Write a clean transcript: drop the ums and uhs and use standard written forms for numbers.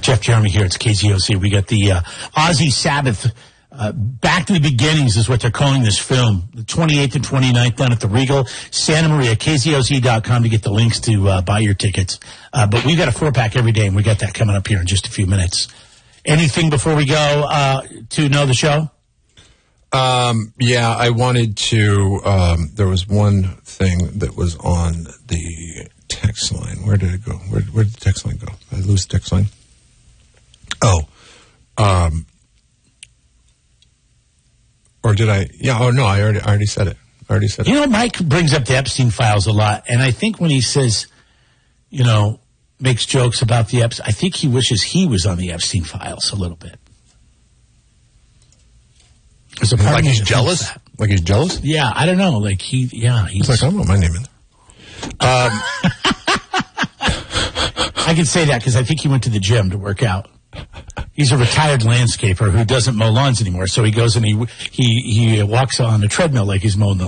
Jeff Jeremy here. It's KZOC. We got the Aussie Sabbath. Back to the beginnings is what they're calling this film. The 28th and 29th down at the Regal, Santa Maria, KZOZ.com to get the links to buy your tickets. But we've got a 4-pack every day, and we got that coming up here in just a few minutes. Anything before we go to know the show? Yeah, I wanted to, there was one thing that was on the text line. Where did it go? Where did the text line go? Did I lose the text line? Or did I? Yeah. Oh no, I already said it. You know, Mike brings up the Epstein files a lot, and I think when he says, makes jokes about the Epstein, I think he wishes he was on the Epstein files a little bit. Like he's jealous? Like he's jealous? Yeah, I don't know. Like he's like, I don't want my name in there. I can say that because I think he went to the gym to work out. He's a retired landscaper who doesn't mow lawns anymore, so he goes and he walks on a treadmill like he's mowing the